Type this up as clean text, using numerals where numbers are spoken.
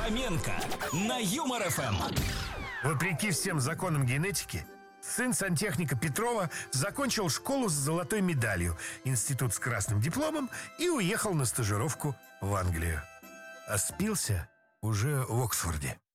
Фоменко на Юмор ФМ. Вопреки всем законам генетики, сын сантехника Петрова закончил школу с золотой медалью, институт с красным дипломом и уехал на стажировку в Англию. А спился уже в Оксфорде.